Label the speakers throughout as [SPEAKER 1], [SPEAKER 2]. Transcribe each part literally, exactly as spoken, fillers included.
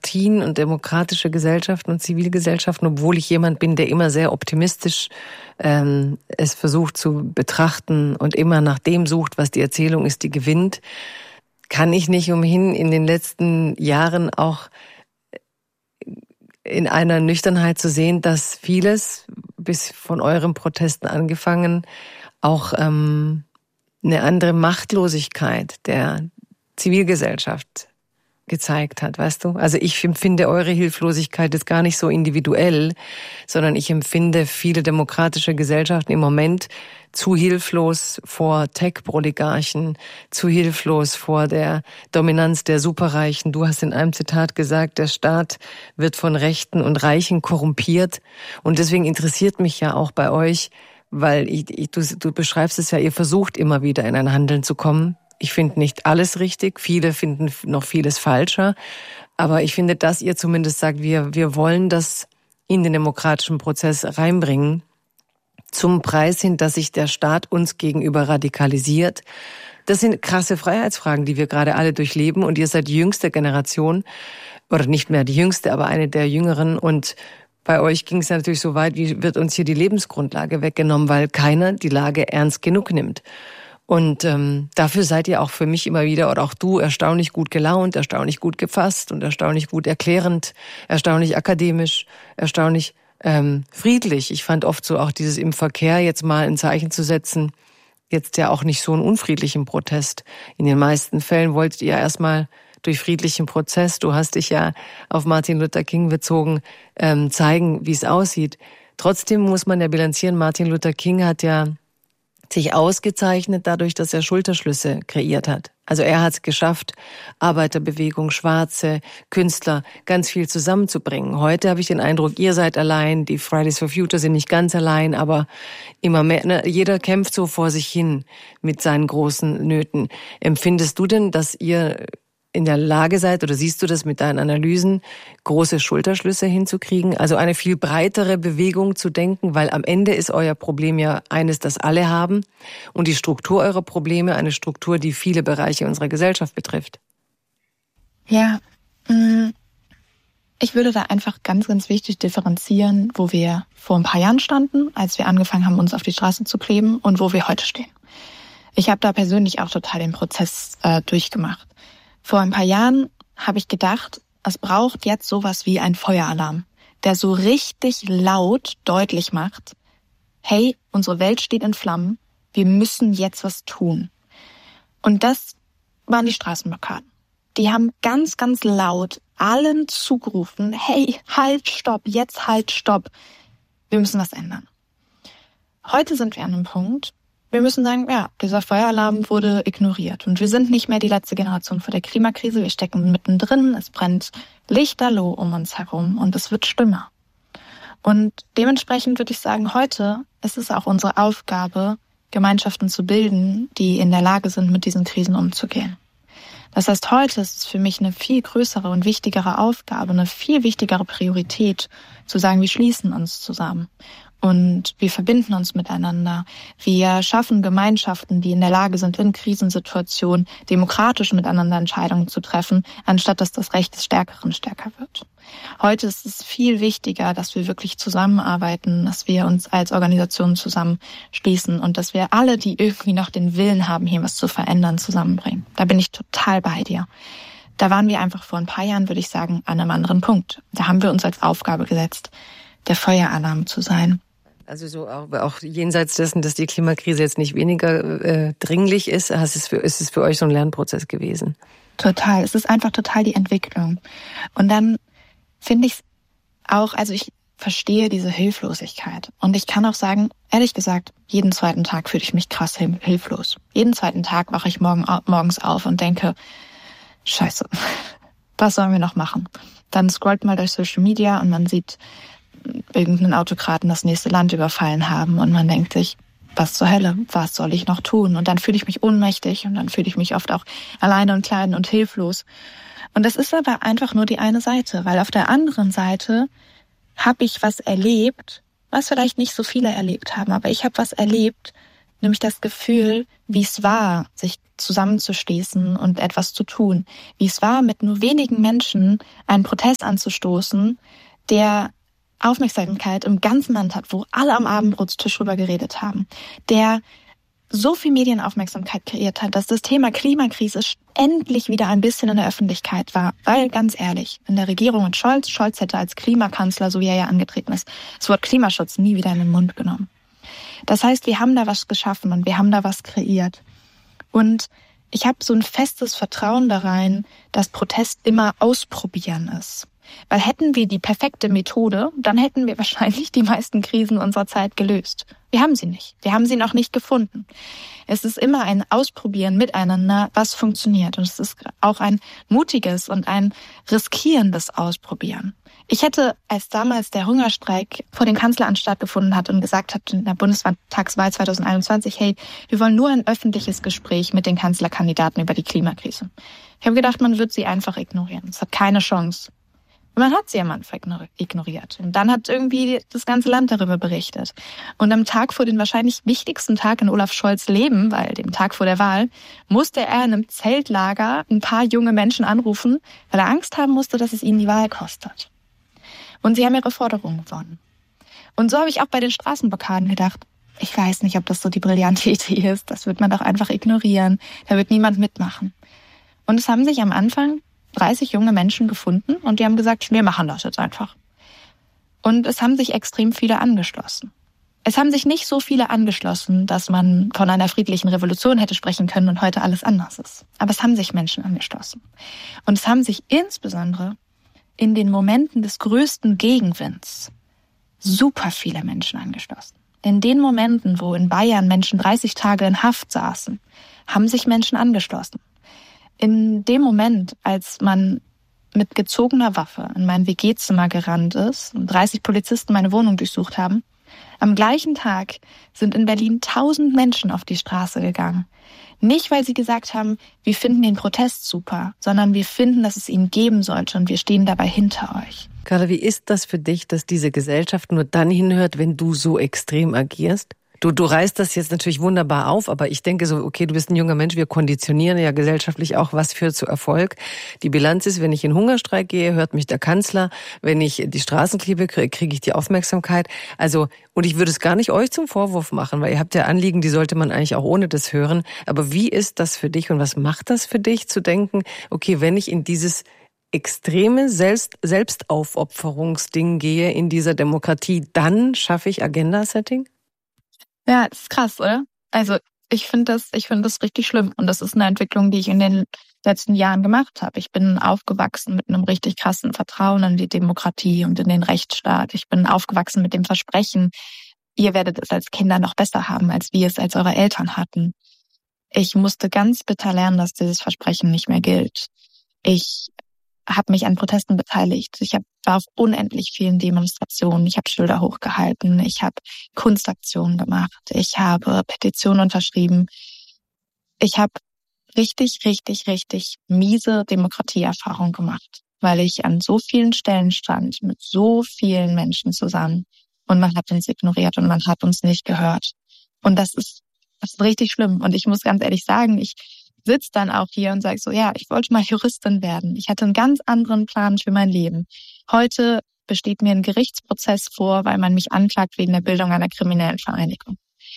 [SPEAKER 1] Demokratien und demokratische Gesellschaften und Zivilgesellschaften, obwohl ich jemand bin, der immer sehr optimistisch ähm, es versucht zu betrachten und immer nach dem sucht, was die Erzählung ist, die gewinnt, kann ich nicht umhin, in den letzten Jahren auch in einer Nüchternheit zu sehen, dass vieles, bis von euren Protesten angefangen, auch ähm, eine andere Machtlosigkeit der Zivilgesellschaft gezeigt hat, weißt du? Also ich empfinde eure Hilflosigkeit jetzt gar nicht so individuell, sondern ich empfinde viele demokratische Gesellschaften im Moment zu hilflos vor Tech-Oligarchen, zu hilflos vor der Dominanz der Superreichen. Du hast in einem Zitat gesagt, der Staat wird von Rechten und Reichen korrumpiert. Und deswegen interessiert mich ja auch bei euch, weil ich, ich, du, du beschreibst es ja, ihr versucht immer wieder in ein Handeln zu kommen. Ich finde nicht alles richtig, viele finden noch vieles falscher, aber ich finde, dass ihr zumindest sagt, wir, wir wollen das in den demokratischen Prozess reinbringen, zum Preis hin, dass sich der Staat uns gegenüber radikalisiert. Das sind krasse Freiheitsfragen, die wir gerade alle durchleben, und ihr seid die jüngste Generation, oder nicht mehr die jüngste, aber eine der jüngeren, und bei euch ging es ja natürlich so weit, wie wird uns hier die Lebensgrundlage weggenommen, weil keiner die Lage ernst genug nimmt. Und ähm, dafür seid ihr auch für mich immer wieder, oder auch du, erstaunlich gut gelaunt, erstaunlich gut gefasst und erstaunlich gut erklärend, erstaunlich akademisch, erstaunlich ähm, friedlich. Ich fand oft so auch dieses im Verkehr jetzt mal ein Zeichen zu setzen, jetzt ja auch nicht so einen unfriedlichen Protest. In den meisten Fällen wolltet ihr ja erstmal durch friedlichen Prozess, du hast dich ja auf Martin Luther King bezogen, ähm, zeigen, wie es aussieht. Trotzdem muss man ja bilanzieren, Martin Luther King hat ja sich ausgezeichnet dadurch, dass er Schulterschlüsse kreiert hat. Also er hat es geschafft, Arbeiterbewegung, Schwarze, Künstler, ganz viel zusammenzubringen. Heute habe ich den Eindruck, ihr seid allein, die Fridays for Future sind nicht ganz allein, aber immer mehr, ne, jeder kämpft so vor sich hin mit seinen großen Nöten. Empfindest du denn, dass ihr in der Lage seid, oder siehst du das mit deinen Analysen, große Schulterschlüsse hinzukriegen, also eine viel breitere Bewegung zu denken, weil am Ende ist euer Problem ja eines, das alle haben, und die Struktur eurer Probleme eine Struktur, die viele Bereiche unserer Gesellschaft betrifft?
[SPEAKER 2] Ja, ich würde da einfach ganz, ganz wichtig differenzieren, wo wir vor ein paar Jahren standen, als wir angefangen haben, uns auf die Straße zu kleben, und wo wir heute stehen. Ich habe da persönlich auch total den Prozess äh, durchgemacht. Vor ein paar Jahren habe ich gedacht, es braucht jetzt sowas wie ein Feueralarm, der so richtig laut deutlich macht, hey, unsere Welt steht in Flammen, wir müssen jetzt was tun. Und das waren die Straßenblockaden. Die haben ganz, ganz laut allen zugerufen, hey, halt, stopp, jetzt halt, stopp, wir müssen was ändern. Heute sind wir an einem Punkt, wir müssen sagen, ja, dieser Feueralarm wurde ignoriert. Und wir sind nicht mehr die letzte Generation vor der Klimakrise. Wir stecken mittendrin. Es brennt lichterloh um uns herum und es wird schlimmer. Und dementsprechend würde ich sagen, heute ist es auch unsere Aufgabe, Gemeinschaften zu bilden, die in der Lage sind, mit diesen Krisen umzugehen. Das heißt, heute ist es für mich eine viel größere und wichtigere Aufgabe, eine viel wichtigere Priorität, zu sagen, wir schließen uns zusammen. Und wir verbinden uns miteinander. Wir schaffen Gemeinschaften, die in der Lage sind, in Krisensituationen demokratisch miteinander Entscheidungen zu treffen, anstatt dass das Recht des Stärkeren stärker wird. Heute ist es viel wichtiger, dass wir wirklich zusammenarbeiten, dass wir uns als Organisation zusammenschließen und dass wir alle, die irgendwie noch den Willen haben, hier was zu verändern, zusammenbringen. Da bin ich total bei dir. Da waren wir einfach vor ein paar Jahren, würde ich sagen, an einem anderen Punkt. Da haben wir uns als Aufgabe gesetzt, der Feueralarm zu sein.
[SPEAKER 1] Also so auch, auch jenseits dessen, dass die Klimakrise jetzt nicht weniger äh, dringlich ist, ist es, für, ist es für euch so ein Lernprozess gewesen?
[SPEAKER 2] Total. Es ist einfach total die Entwicklung. Und dann finde ich es auch, also ich verstehe diese Hilflosigkeit. Und ich kann auch sagen, ehrlich gesagt, jeden zweiten Tag fühle ich mich krass hilflos. Jeden zweiten Tag wache ich morgen, morgens auf und denke, scheiße, was sollen wir noch machen? Dann scrollt mal durch Social Media und man sieht irgendeinen Autokraten das nächste Land überfallen haben und man denkt sich, was zur Hölle, was soll ich noch tun? Und dann fühle ich mich ohnmächtig und dann fühle ich mich oft auch alleine und klein und hilflos. Und das ist aber einfach nur die eine Seite, weil auf der anderen Seite habe ich was erlebt, was vielleicht nicht so viele erlebt haben, aber ich habe was erlebt, nämlich das Gefühl, wie es war, sich zusammenzuschließen und etwas zu tun. Wie es war, mit nur wenigen Menschen einen Protest anzustoßen, der Aufmerksamkeit im ganzen Land hat, wo alle am Abendbrotstisch drüber geredet haben, der so viel Medienaufmerksamkeit kreiert hat, dass das Thema Klimakrise endlich wieder ein bisschen in der Öffentlichkeit war. Weil, ganz ehrlich, in der Regierung mit Scholz, Scholz hätte als Klimakanzler, so wie er ja angetreten ist, das Wort Klimaschutz nie wieder in den Mund genommen. Das heißt, wir haben da was geschaffen und wir haben da was kreiert. Und ich habe so ein festes Vertrauen da rein, dass Protest immer ausprobieren ist. Weil hätten wir die perfekte Methode, dann hätten wir wahrscheinlich die meisten Krisen unserer Zeit gelöst. Wir haben sie nicht. Wir haben sie noch nicht gefunden. Es ist immer ein Ausprobieren miteinander, was funktioniert. Und es ist auch ein mutiges und ein riskierendes Ausprobieren. Ich hätte, als damals der Hungerstreik vor dem Kanzleramt stattgefunden hat und gesagt hat in der Bundestagswahl zwanzig einundzwanzig, hey, wir wollen nur ein öffentliches Gespräch mit den Kanzlerkandidaten über die Klimakrise. Ich habe gedacht, man wird sie einfach ignorieren. Es hat keine Chance. Und man hat sie am Anfang ignoriert. Und dann hat irgendwie das ganze Land darüber berichtet. Und am Tag vor den wahrscheinlich wichtigsten Tag in Olaf Scholz' Leben, weil dem Tag vor der Wahl, musste er in einem Zeltlager ein paar junge Menschen anrufen, weil er Angst haben musste, dass es ihnen die Wahl kostet. Und sie haben ihre Forderungen gewonnen. Und so habe ich auch bei den Straßenblockaden gedacht, ich weiß nicht, ob das so die brillante Idee ist. Das wird man doch einfach ignorieren. Da wird niemand mitmachen. Und es haben sich am Anfang dreißig junge Menschen gefunden und die haben gesagt, wir machen das jetzt einfach. Und es haben sich extrem viele angeschlossen. Es haben sich nicht so viele angeschlossen, dass man von einer friedlichen Revolution hätte sprechen können und heute alles anders ist. Aber es haben sich Menschen angeschlossen. Und es haben sich insbesondere in den Momenten des größten Gegenwinds super viele Menschen angeschlossen. In den Momenten, wo in Bayern Menschen dreißig Tage in Haft saßen, haben sich Menschen angeschlossen. In dem Moment, als man mit gezogener Waffe in mein W G-Zimmer gerannt ist und dreißig Polizisten meine Wohnung durchsucht haben, am gleichen Tag sind in Berlin tausend Menschen auf die Straße gegangen. Nicht, weil sie gesagt haben, wir finden den Protest super, sondern wir finden, dass es ihn geben sollte und wir stehen dabei hinter euch.
[SPEAKER 1] Carla, wie ist das für dich, dass diese Gesellschaft nur dann hinhört, wenn du so extrem agierst? Du, du reißt das jetzt natürlich wunderbar auf, aber ich denke so, okay, du bist ein junger Mensch, wir konditionieren ja gesellschaftlich auch, was führt zu Erfolg. Die Bilanz ist, wenn ich in Hungerstreik gehe, hört mich der Kanzler, wenn ich die Straßen klebe, kriege krieg ich die Aufmerksamkeit. Also, und ich würde es gar nicht euch zum Vorwurf machen, weil ihr habt ja Anliegen, die sollte man eigentlich auch ohne das hören. Aber wie ist das für dich und was macht das für dich, zu denken, okay, wenn ich in dieses extreme Selbst, Selbstaufopferungsding gehe in dieser Demokratie, dann schaffe ich Agenda-Setting?
[SPEAKER 2] Ja, das ist krass, oder? Also ich finde das, ich finde das richtig schlimm. Und das ist eine Entwicklung, die ich in den letzten Jahren gemacht habe. Ich bin aufgewachsen mit einem richtig krassen Vertrauen in die Demokratie und in den Rechtsstaat. Ich bin aufgewachsen mit dem Versprechen, ihr werdet es als Kinder noch besser haben, als wir es als eure Eltern hatten. Ich musste ganz bitter lernen, dass dieses Versprechen nicht mehr gilt. Ich habe mich an Protesten beteiligt. Ich hab, war auf unendlich vielen Demonstrationen. Ich habe Schilder hochgehalten. Ich habe Kunstaktionen gemacht. Ich habe Petitionen unterschrieben. Ich habe richtig, richtig, richtig miese Demokratieerfahrung gemacht, weil ich an so vielen Stellen stand, mit so vielen Menschen zusammen. Und man hat uns ignoriert und man hat uns nicht gehört. Und das ist, das ist richtig schlimm. Und ich muss ganz ehrlich sagen, ich sitze dann auch hier und sage so, ja, ich wollte mal Juristin werden. Ich hatte einen ganz anderen Plan für mein Leben. Heute besteht mir ein Gerichtsprozess vor, weil man mich anklagt wegen der Bildung einer kriminellen Vereinigung.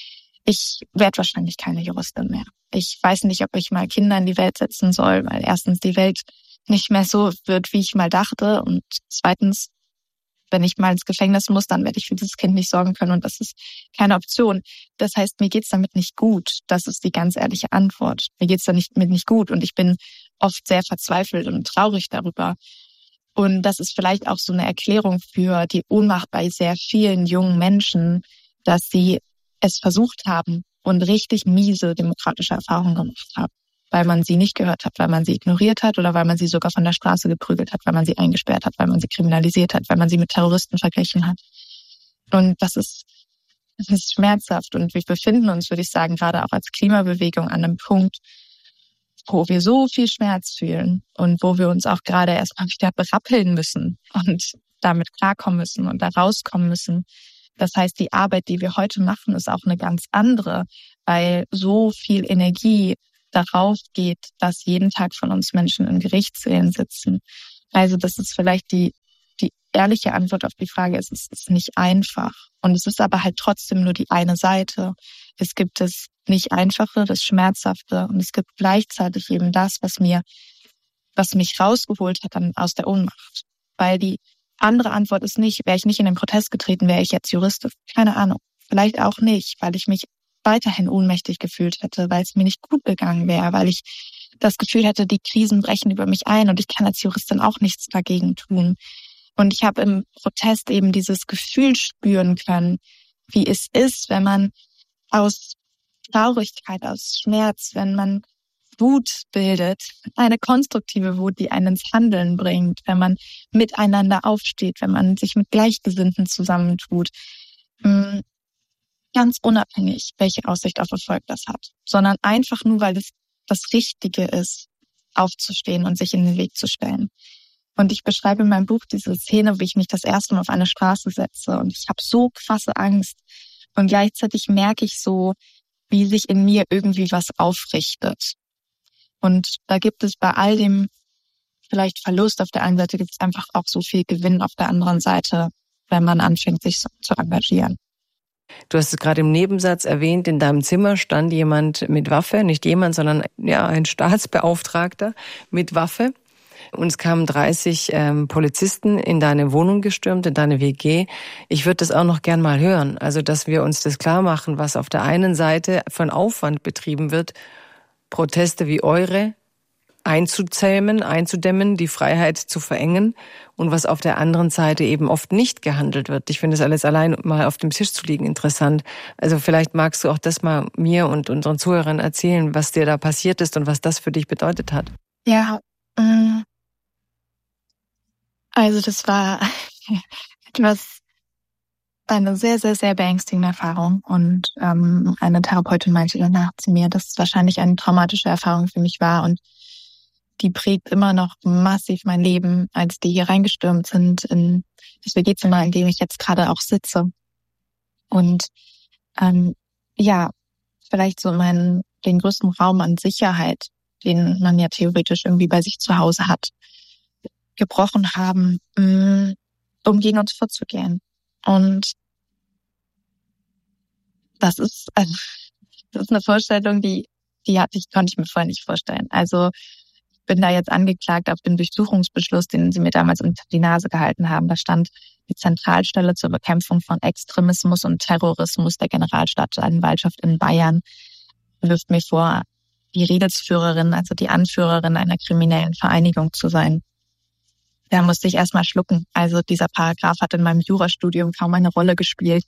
[SPEAKER 2] Ich werde wahrscheinlich keine Juristin mehr. Ich weiß nicht, ob ich mal Kinder in die Welt setzen soll, weil erstens die Welt nicht mehr so wird, wie ich mal dachte. Und zweitens, wenn ich mal ins Gefängnis muss, dann werde ich für dieses Kind nicht sorgen können und das ist keine Option. Das heißt, mir geht's damit nicht gut. Das ist die ganz ehrliche Antwort. Mir geht's damit nicht gut und ich bin oft sehr verzweifelt und traurig darüber. Und das ist vielleicht auch so eine Erklärung für die Ohnmacht bei sehr vielen jungen Menschen, dass sie es versucht haben und richtig miese demokratische Erfahrungen gemacht haben, weil man sie nicht gehört hat, weil man sie ignoriert hat oder weil man sie sogar von der Straße geprügelt hat, weil man sie eingesperrt hat, weil man sie kriminalisiert hat, weil man sie mit Terroristen verglichen hat. Und das ist, das ist schmerzhaft. Und wir befinden uns, würde ich sagen, gerade auch als Klimabewegung an einem Punkt, wo wir so viel Schmerz fühlen und wo wir uns auch gerade erstmal wieder berappeln müssen und damit klarkommen müssen und da rauskommen müssen. Das heißt, die Arbeit, die wir heute machen, ist auch eine ganz andere, weil so viel Energie darauf geht, dass jeden Tag von uns Menschen in Gerichtssälen sitzen. Also das ist vielleicht die die ehrliche Antwort auf die Frage, es ist, es ist nicht einfach. Und es ist aber halt trotzdem nur die eine Seite. Es gibt das nicht Einfache, das Schmerzhafte und es gibt gleichzeitig eben das, was mir, was mich rausgeholt hat dann aus der Ohnmacht. Weil die andere Antwort ist nicht, wäre ich nicht in den Protest getreten, wäre ich jetzt Juristin. Keine Ahnung. Vielleicht auch nicht, weil ich mich weiterhin ohnmächtig gefühlt hätte, weil es mir nicht gut gegangen wäre, weil ich das Gefühl hätte, die Krisen brechen über mich ein und ich kann als Juristin auch nichts dagegen tun. Und ich habe im Protest eben dieses Gefühl spüren können, wie es ist, wenn man aus Traurigkeit, aus Schmerz, wenn man Wut bildet, eine konstruktive Wut, die einen ins Handeln bringt, wenn man miteinander aufsteht, wenn man sich mit Gleichgesinnten zusammentut, ganz unabhängig, welche Aussicht auf Erfolg das hat, sondern einfach nur, weil es das Richtige ist, aufzustehen und sich in den Weg zu stellen. Und ich beschreibe in meinem Buch diese Szene, wie ich mich das erste Mal auf eine Straße setze und ich habe so krasse Angst und gleichzeitig merke ich so, wie sich in mir irgendwie was aufrichtet. Und da gibt es bei all dem vielleicht Verlust auf der einen Seite, gibt es einfach auch so viel Gewinn auf der anderen Seite, wenn man anfängt, sich zu engagieren.
[SPEAKER 1] Du hast es gerade im Nebensatz erwähnt, in deinem Zimmer stand jemand mit Waffe, nicht jemand, sondern ja ein Staatsbeauftragter mit Waffe. Und es kamen dreißig ähm, Polizisten in deine Wohnung gestürmt, in deine W G. Ich würde das auch noch gern mal hören. Also, dass wir uns das klar machen, was auf der einen Seite von Aufwand betrieben wird, Proteste wie eure einzuzähmen, einzudämmen, die Freiheit zu verengen und was auf der anderen Seite eben oft nicht gehandelt wird. Ich finde es alles allein mal auf dem Tisch zu liegen interessant. Also vielleicht magst du auch das mal mir und unseren Zuhörern erzählen, was dir da passiert ist und was das für dich bedeutet hat.
[SPEAKER 2] Ja, also das war etwas, eine sehr, sehr, sehr beängstigende Erfahrung und ähm, eine Therapeutin meinte danach zu mir, dass es wahrscheinlich eine traumatische Erfahrung für mich war und die prägt immer noch massiv mein Leben, als die hier reingestürmt sind in das W G-Zimmer, in dem ich jetzt gerade auch sitze. Und ähm, ja, vielleicht so meinen den größten Raum an Sicherheit, den man ja theoretisch irgendwie bei sich zu Hause hat, gebrochen haben, um gegen uns vorzugehen. Und das ist, also, das ist eine Vorstellung, die, die hatte ich, konnte ich mir vorher nicht vorstellen. Also, ich bin da jetzt angeklagt auf den Durchsuchungsbeschluss, den sie mir damals unter die Nase gehalten haben. Da stand die Zentralstelle zur Bekämpfung von Extremismus und Terrorismus der Generalstaatsanwaltschaft in Bayern wirft mir vor, die Redelsführerin, also die Anführerin einer kriminellen Vereinigung zu sein. Da musste ich erstmal schlucken. Also dieser Paragraph hat in meinem Jurastudium kaum eine Rolle gespielt.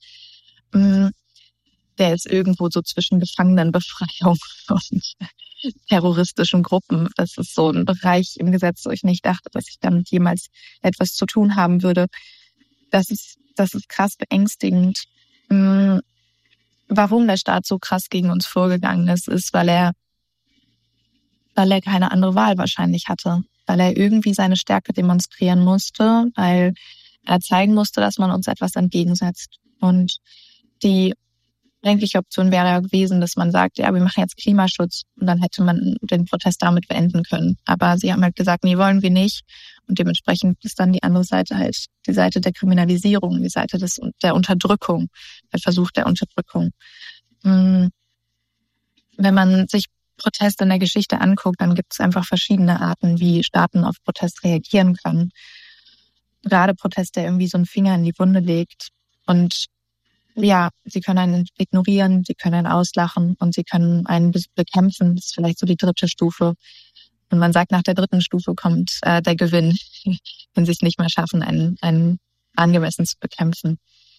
[SPEAKER 2] Der ist irgendwo so zwischen Gefangenenbefreiung und terroristischen Gruppen. Das ist so ein Bereich im Gesetz, wo ich nicht dachte, dass ich damit jemals etwas zu tun haben würde. Das ist, das ist krass beängstigend. Warum der Staat so krass gegen uns vorgegangen ist, ist, weil er, weil er keine andere Wahl wahrscheinlich hatte. Weil er irgendwie seine Stärke demonstrieren musste, weil er zeigen musste, dass man uns etwas entgegensetzt. Und die eigentliche Option wäre ja gewesen, dass man sagt, ja, wir machen jetzt Klimaschutz und dann hätte man den Protest damit beenden können. Aber sie haben halt gesagt, nee, wollen wir nicht. Und dementsprechend ist dann die andere Seite halt die Seite der Kriminalisierung, die Seite des, der Unterdrückung, der Versuch der Unterdrückung. Wenn man sich Proteste in der Geschichte anguckt, dann gibt es einfach verschiedene Arten, wie Staaten auf Protest reagieren können. Gerade Protest, der irgendwie so einen Finger in die Wunde legt. Und ja, sie können einen ignorieren, sie können einen auslachen und sie können einen bekämpfen. Das ist vielleicht so die dritte Stufe. Und man sagt, nach der dritten Stufe kommt äh, der Gewinn, wenn sie es nicht mehr schaffen, einen, einen angemessen zu bekämpfen.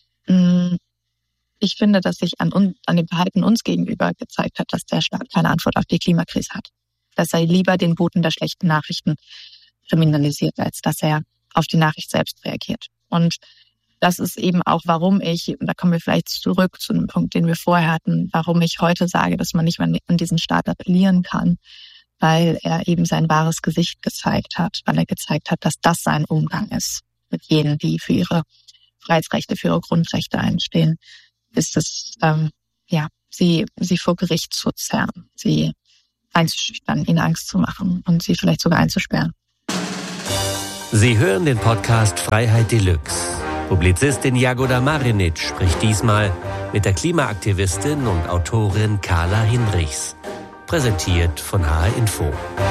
[SPEAKER 2] Ich finde, dass sich an, un, an dem Verhalten uns gegenüber gezeigt hat, dass der Staat keine Antwort auf die Klimakrise hat. Dass er lieber den Boten der schlechten Nachrichten kriminalisiert, als dass er auf die Nachricht selbst reagiert. Und das ist eben auch, warum ich, und da kommen wir vielleicht zurück zu einem Punkt, den wir vorher hatten, warum ich heute sage, dass man nicht mehr an diesen Staat appellieren kann, weil er eben sein wahres Gesicht gezeigt hat, weil er gezeigt hat, dass das sein Umgang ist mit jenen, die für ihre Freiheitsrechte, für ihre Grundrechte einstehen. Ist es, ähm, ja, sie, sie vor Gericht zu zerren, sie einzuschüchtern, ihnen Angst zu machen und sie vielleicht sogar einzusperren.
[SPEAKER 3] Sie hören den Podcast Freiheit Deluxe. Publizistin Jagoda Marinic spricht diesmal mit der Klimaaktivistin und Autorin Carla Hinrichs. Präsentiert von H R Info.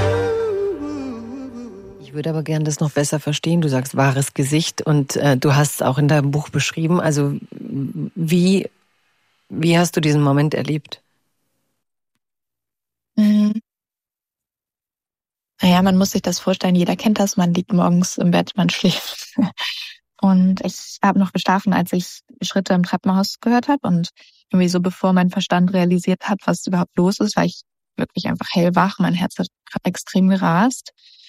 [SPEAKER 1] Ich würde aber gerne das noch besser verstehen. Du sagst wahres Gesicht und äh, du hast es auch in deinem Buch beschrieben. Also wie, wie hast du diesen Moment erlebt?
[SPEAKER 2] Mhm. Naja, man muss sich das vorstellen, jeder kennt das, man liegt morgens im Bett, man schläft. Und ich habe noch geschlafen, als ich Schritte im Treppenhaus gehört habe und irgendwie so bevor mein Verstand realisiert hat, was überhaupt los ist, war ich wirklich einfach hellwach, mein Herz hat extrem gerast.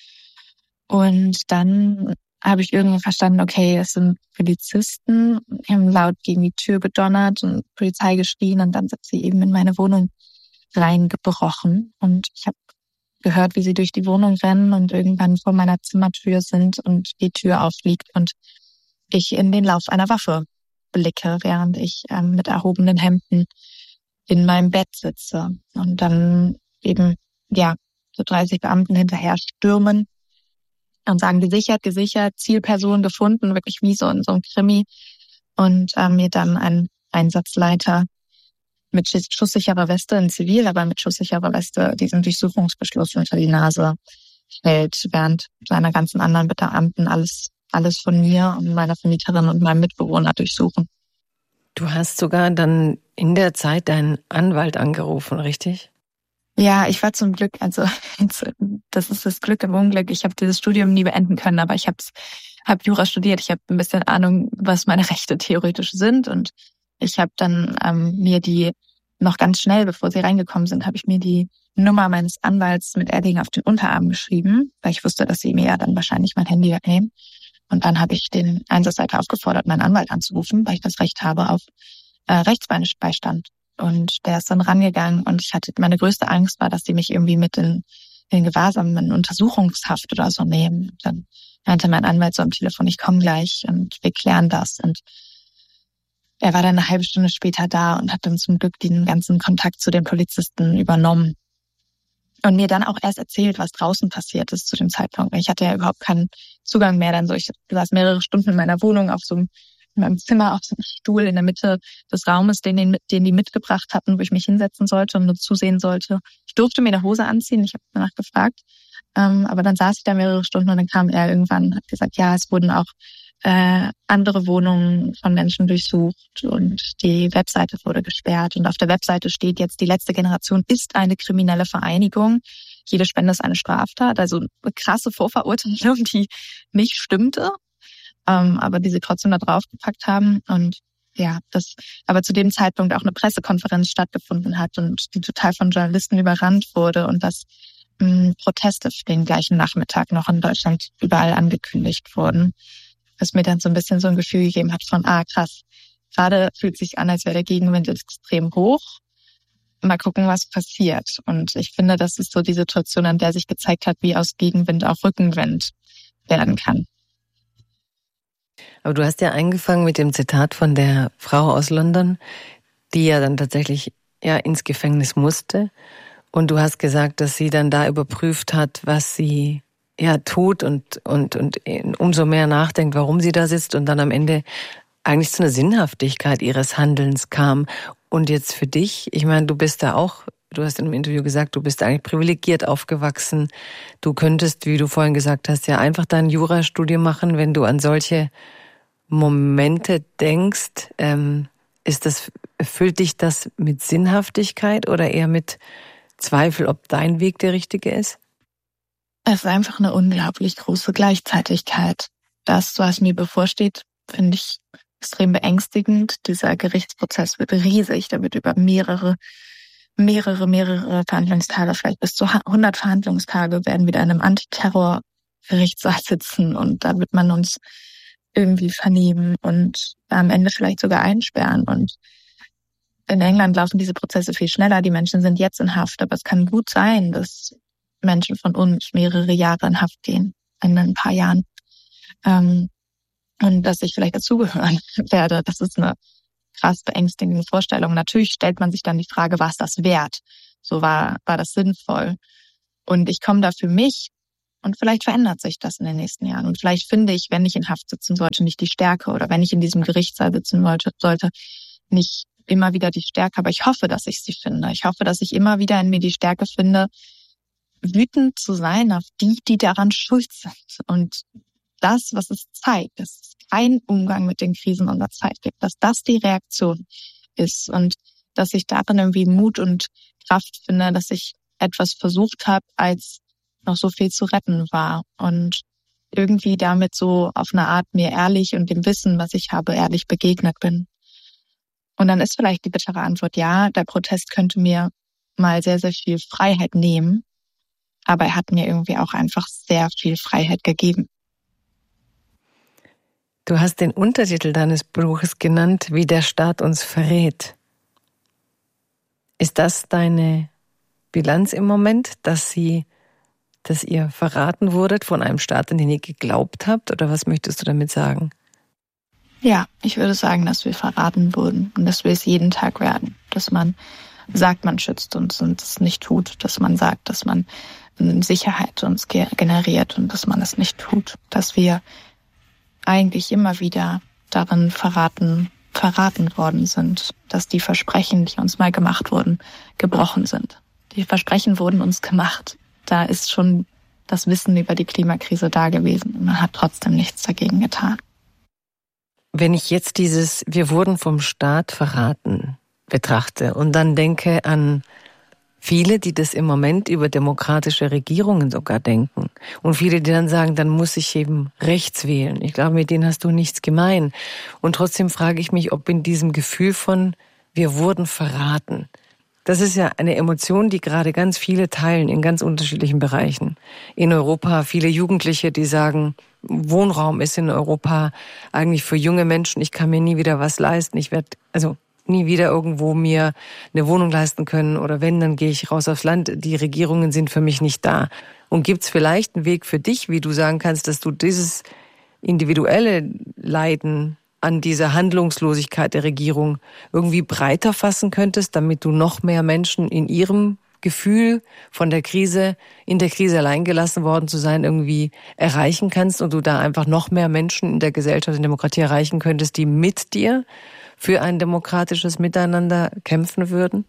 [SPEAKER 2] Und dann habe ich irgendwie verstanden, okay, es sind Polizisten, die haben laut gegen die Tür gedonnert und Polizei geschrien und dann sind sie eben in meine Wohnung reingebrochen. Und ich habe gehört, wie sie durch die Wohnung rennen und irgendwann vor meiner Zimmertür sind und die Tür aufliegt und ich in den Lauf einer Waffe blicke, während ich ähm, mit erhobenen Händen in meinem Bett sitze. Und dann eben, ja, so dreißig Beamten hinterher stürmen und sagen, gesichert, gesichert, Zielperson gefunden, wirklich wie so in so einem Krimi. Und ähm, mir dann ein Einsatzleiter mit schusssicherer Weste in Zivil, aber mit schusssicherer Weste diesen Durchsuchungsbeschluss unter die Nase hält, während seiner ganzen anderen Beamten alles, alles von mir und meiner Vermieterin und meinem Mitbewohner durchsuchen.
[SPEAKER 1] Du hast sogar dann in der Zeit deinen Anwalt angerufen, richtig?
[SPEAKER 2] Ja, ich war zum Glück, also das ist das Glück im Unglück. Ich habe dieses Studium nie beenden können, aber ich habe hab Jura studiert. Ich habe ein bisschen Ahnung, was meine Rechte theoretisch sind. Und ich habe dann ähm, mir die, noch ganz schnell, bevor sie reingekommen sind, habe ich mir die Nummer meines Anwalts mit Edding auf den Unterarm geschrieben, weil ich wusste, dass sie mir ja dann wahrscheinlich mein Handy wegnehmen. Und dann habe ich den Einsatzleiter aufgefordert, meinen Anwalt anzurufen, weil ich das Recht habe auf äh, Rechtsbeistand. Und der ist dann rangegangen und ich hatte, meine größte Angst war, dass die mich irgendwie mit in, in Gewahrsam, in Untersuchungshaft oder so nehmen. Und dann meinte mein Anwalt so am Telefon, ich komme gleich und wir klären das. Und er war dann eine halbe Stunde später da und hat dann zum Glück den ganzen Kontakt zu den Polizisten übernommen. Und mir dann auch erst erzählt, was draußen passiert ist zu dem Zeitpunkt. Ich hatte ja überhaupt keinen Zugang mehr. Dann so, ich saß mehrere Stunden in meiner Wohnung auf so einem, in meinem Zimmer auf so einem Stuhl in der Mitte des Raumes, den, den, den die mitgebracht hatten, wo ich mich hinsetzen sollte und nur zusehen sollte. Ich durfte mir eine Hose anziehen, ich habe danach gefragt. Ähm, aber dann saß ich da mehrere Stunden und dann kam er irgendwann und hat gesagt, ja, es wurden auch äh, andere Wohnungen von Menschen durchsucht und die Webseite wurde gesperrt. Und auf der Webseite steht jetzt, die letzte Generation ist eine kriminelle Vereinigung. Jede Spende ist eine Straftat. Also eine krasse Vorverurteilung, die nicht stimmte, ähm, aber die sie trotzdem da draufgepackt haben. Und ja, das, aber zu dem Zeitpunkt auch eine Pressekonferenz stattgefunden hat und die total von Journalisten überrannt wurde und dass mh, Proteste für den gleichen Nachmittag noch in Deutschland überall angekündigt wurden. Was mir dann so ein bisschen so ein Gefühl gegeben hat von, ah krass, gerade fühlt sich an, als wäre der Gegenwind extrem hoch. Mal gucken, was passiert. Und ich finde, das ist so die Situation, an der sich gezeigt hat, wie aus Gegenwind auch Rückenwind werden kann.
[SPEAKER 1] Aber du hast ja angefangen mit dem Zitat von der Frau aus London, die ja dann tatsächlich ja ins Gefängnis musste. Und du hast gesagt, dass sie dann da überprüft hat, was sie ja tut und und und umso mehr nachdenkt, warum sie da sitzt und dann am Ende eigentlich zu einer Sinnhaftigkeit ihres Handelns kam. Und jetzt für dich, ich meine, du bist da auch, du hast in einem Interview gesagt, du bist eigentlich privilegiert aufgewachsen. Du könntest, wie du vorhin gesagt hast, ja einfach dein Jurastudium machen, wenn du an solche Momente denkst. Ähm, ist das, erfüllt dich das mit Sinnhaftigkeit oder eher mit Zweifel, ob dein Weg der richtige ist?
[SPEAKER 2] Es ist einfach eine unglaublich große Gleichzeitigkeit. Das, was mir bevorsteht, finde ich extrem beängstigend. Dieser Gerichtsprozess wird riesig. Da wird über mehrere, mehrere, mehrere Verhandlungstage, vielleicht bis zu hundert Verhandlungstage, werden wir in einem Antiterrorgerichtssaal sitzen und da wird man uns irgendwie vernehmen und am Ende vielleicht sogar einsperren. Und in England laufen diese Prozesse viel schneller. Die Menschen sind jetzt in Haft, aber es kann gut sein, dass Menschen von uns mehrere Jahre in Haft gehen, in ein paar Jahren. Ähm, und dass ich vielleicht dazugehören werde. Das ist eine krass beängstigende Vorstellung. Natürlich stellt man sich dann die Frage, war es das wert? So war, war das sinnvoll? Und ich komme da für mich, und vielleicht verändert sich das in den nächsten Jahren. Und vielleicht finde ich, wenn ich in Haft sitzen sollte, nicht die Stärke, oder wenn ich in diesem Gerichtssaal sitzen wollte, sollte, nicht immer wieder die Stärke. Aber ich hoffe, dass ich sie finde. Ich hoffe, dass ich immer wieder in mir die Stärke finde, wütend zu sein auf die, die daran schuld sind. Und das, was es zeigt, dass es keinen Umgang mit den Krisen unserer Zeit gibt, dass das die Reaktion ist und dass ich darin irgendwie Mut und Kraft finde, dass ich etwas versucht habe, als noch so viel zu retten war und irgendwie damit so auf eine Art mir ehrlich und dem Wissen, was ich habe, ehrlich begegnet bin. Und dann ist vielleicht die bittere Antwort, ja, der Protest könnte mir mal sehr, sehr viel Freiheit nehmen, aber er hat mir irgendwie auch einfach sehr viel Freiheit gegeben.
[SPEAKER 1] Du hast den Untertitel deines Buches genannt, wie der Staat uns verrät. Ist das deine Bilanz im Moment, dass sie, dass ihr verraten wurdet von einem Staat, an den ihr geglaubt habt? Oder was möchtest du damit sagen?
[SPEAKER 2] Ja, ich würde sagen, dass wir verraten wurden und dass wir es jeden Tag werden. Dass man sagt, man schützt uns und es nicht tut. Dass man sagt, dass man Sicherheit uns generiert und dass man es nicht tut. Dass wir eigentlich immer wieder darin verraten, verraten worden sind. Dass die Versprechen, die uns mal gemacht wurden, gebrochen sind. Die Versprechen wurden uns gemacht. Da ist schon das Wissen über die Klimakrise da gewesen. Und man hat trotzdem nichts dagegen getan.
[SPEAKER 1] Wenn ich jetzt dieses "Wir wurden vom Staat verraten" betrachte und dann denke an viele, die das im Moment über demokratische Regierungen sogar denken und viele, die dann sagen, dann muss ich eben rechts wählen. Ich glaube, mit denen hast du nichts gemein. Und trotzdem frage ich mich, ob in diesem Gefühl von "Wir wurden verraten", das ist ja eine Emotion, die gerade ganz viele teilen in ganz unterschiedlichen Bereichen. In Europa viele Jugendliche, die sagen, Wohnraum ist in Europa eigentlich für junge Menschen, ich kann mir nie wieder was leisten, ich werde also nie wieder irgendwo mir eine Wohnung leisten können oder wenn, dann gehe ich raus aufs Land, die Regierungen sind für mich nicht da. Und gibt's vielleicht einen Weg für dich, wie du sagen kannst, dass du dieses individuelle Leiden an dieser Handlungslosigkeit der Regierung irgendwie breiter fassen könntest, damit du noch mehr Menschen in ihrem Gefühl von der Krise, in der Krise allein gelassen worden zu sein, irgendwie erreichen kannst und du da einfach noch mehr Menschen in der Gesellschaft, in der Demokratie erreichen könntest, die mit dir für ein demokratisches Miteinander kämpfen würden?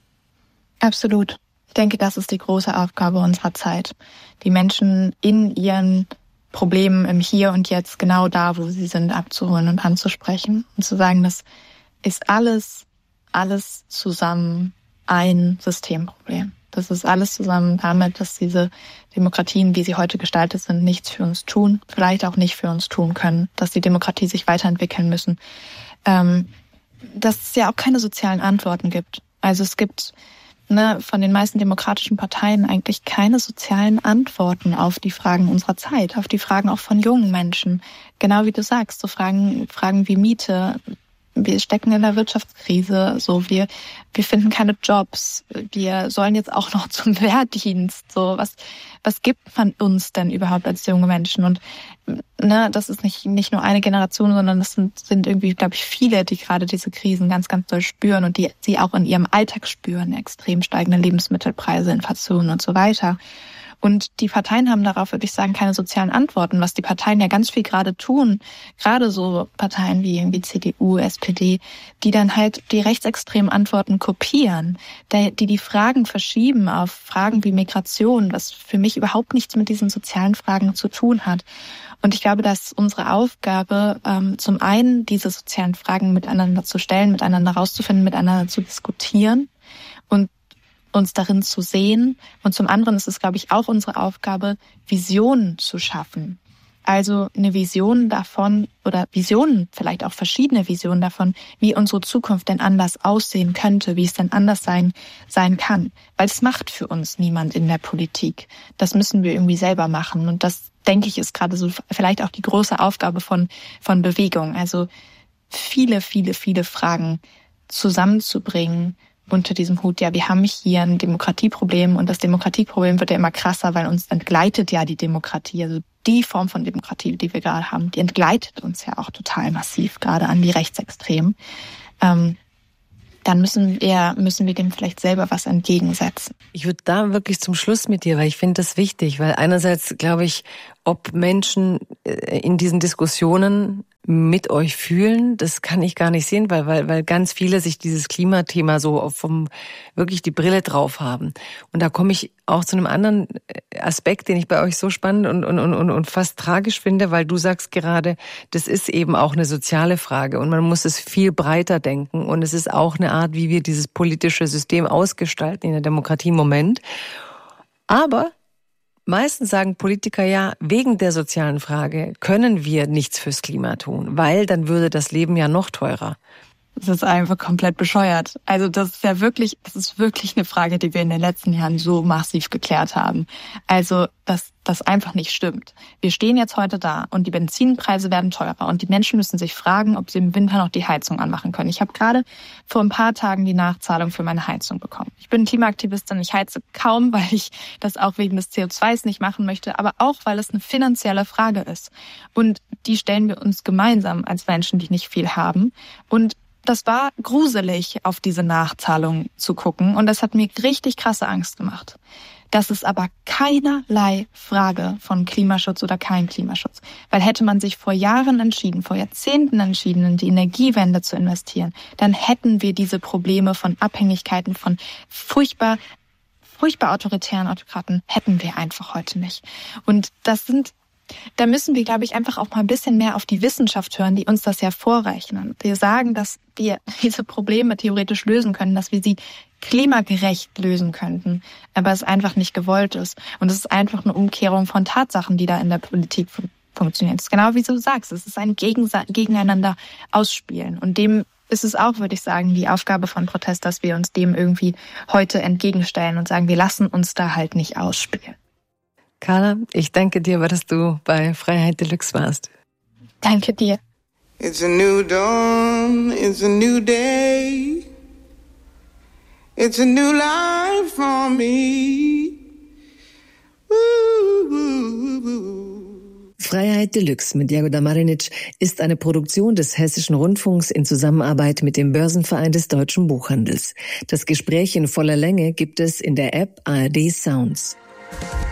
[SPEAKER 2] Absolut. Ich denke, das ist die große Aufgabe unserer Zeit. Die Menschen in ihren Problemen im Hier und Jetzt, genau da, wo sie sind, abzuholen und anzusprechen und zu sagen, das ist alles, alles zusammen ein Systemproblem. Das ist alles zusammen damit, dass diese Demokratien, wie sie heute gestaltet sind, nichts für uns tun, vielleicht auch nicht für uns tun können, dass die Demokratie sich weiterentwickeln müssen, ähm, dass es ja auch keine sozialen Antworten gibt. Also es gibt ne, von den meisten demokratischen Parteien eigentlich keine sozialen Antworten auf die Fragen unserer Zeit, auf die Fragen auch von jungen Menschen. Genau wie du sagst, so Fragen, Fragen wie Miete. Wir stecken in der Wirtschaftskrise, so wir wir finden keine Jobs, wir sollen jetzt auch noch zum Wehrdienst, so was was gibt man uns denn überhaupt als junge Menschen? Und ne, das ist nicht nicht nur eine Generation, sondern das sind sind irgendwie, glaube ich, viele, die gerade diese Krisen ganz ganz doll spüren und die sie auch in ihrem Alltag spüren, extrem steigende Lebensmittelpreise, Inflation und so weiter. Und die Parteien haben darauf, würde ich sagen, keine sozialen Antworten, was die Parteien ja ganz viel gerade tun. Gerade so Parteien wie irgendwie C D U, S P D, die dann halt die rechtsextremen Antworten kopieren, die die Fragen verschieben auf Fragen wie Migration, was für mich überhaupt nichts mit diesen sozialen Fragen zu tun hat. Und ich glaube, dass unsere Aufgabe, ähm, zum einen diese sozialen Fragen miteinander zu stellen, miteinander rauszufinden, miteinander zu diskutieren und uns darin zu sehen. Und zum anderen ist es, glaube ich, auch unsere Aufgabe, Visionen zu schaffen. Also eine Vision davon oder Visionen, vielleicht auch verschiedene Visionen davon, wie unsere Zukunft denn anders aussehen könnte, wie es denn anders sein, sein kann. Weil es macht für uns niemand in der Politik. Das müssen wir irgendwie selber machen. Und das, denke ich, ist gerade so vielleicht auch die große Aufgabe von, von Bewegung. Also viele, viele, viele Fragen zusammenzubringen unter diesem Hut, ja, wir haben hier ein Demokratieproblem und das Demokratieproblem wird ja immer krasser, weil uns entgleitet ja die Demokratie, also die Form von Demokratie, die wir gerade haben, die entgleitet uns ja auch total massiv, gerade an die Rechtsextremen. ähm, dann müssen wir, müssen wir dem vielleicht selber was entgegensetzen.
[SPEAKER 1] Ich würde da wirklich zum Schluss mit dir, weil ich finde das wichtig, weil einerseits glaube ich, ob Menschen in diesen Diskussionen mit euch fühlen, das kann ich gar nicht sehen, weil, weil, weil ganz viele sich dieses Klimathema so vom, wirklich die Brille drauf haben. Und da komme ich auch zu einem anderen Aspekt, den ich bei euch so spannend und, und, und, und fast tragisch finde, weil du sagst gerade, das ist eben auch eine soziale Frage und man muss es viel breiter denken und es ist auch eine Art, wie wir dieses politische System ausgestalten in der Demokratie im Moment. Aber meistens sagen Politiker ja, wegen der sozialen Frage können wir nichts fürs Klima tun, weil dann würde das Leben ja noch teurer.
[SPEAKER 2] Das ist einfach komplett bescheuert. Also das ist ja wirklich, das ist wirklich eine Frage, die wir in den letzten Jahren so massiv geklärt haben. Also, dass das einfach nicht stimmt. Wir stehen jetzt heute da und die Benzinpreise werden teurer und die Menschen müssen sich fragen, ob sie im Winter noch die Heizung anmachen können. Ich habe gerade vor ein paar Tagen die Nachzahlung für meine Heizung bekommen. Ich bin Klimaaktivistin, ich heize kaum, weil ich das auch wegen des C O zwei nicht machen möchte, aber auch, weil es eine finanzielle Frage ist. Und die stellen wir uns gemeinsam als Menschen, die nicht viel haben. Und das war gruselig, auf diese Nachzahlung zu gucken und das hat mir richtig krasse Angst gemacht. Das ist aber keinerlei Frage von Klimaschutz oder kein Klimaschutz. Weil hätte man sich vor Jahren entschieden, vor Jahrzehnten entschieden, in die Energiewende zu investieren, dann hätten wir diese Probleme von Abhängigkeiten, von furchtbar, furchtbar autoritären Autokraten, hätten wir einfach heute nicht. Und das sind Da müssen wir, glaube ich, einfach auch mal ein bisschen mehr auf die Wissenschaft hören, die uns das ja vorrechnen. Wir sagen, dass wir diese Probleme theoretisch lösen können, dass wir sie klimagerecht lösen könnten, aber es einfach nicht gewollt ist. Und es ist einfach eine Umkehrung von Tatsachen, die da in der Politik fun- funktionieren. Es ist genau wie du sagst, es ist ein Gegensa- Gegeneinander ausspielen. Und dem ist es auch, würde ich sagen, die Aufgabe von Protest, dass wir uns dem irgendwie heute entgegenstellen und sagen, wir lassen uns da halt nicht ausspielen.
[SPEAKER 1] Carla, ich danke dir, dass du bei Freiheit Deluxe warst.
[SPEAKER 2] Danke dir.
[SPEAKER 4] It's a new dawn, it's a new day. It's a new life for me.
[SPEAKER 1] Freiheit Deluxe mit Jagoda Marinic ist eine Produktion des Hessischen Rundfunks in Zusammenarbeit mit dem Börsenverein des Deutschen Buchhandels. Das Gespräch in voller Länge gibt es in der App A R D Sounds.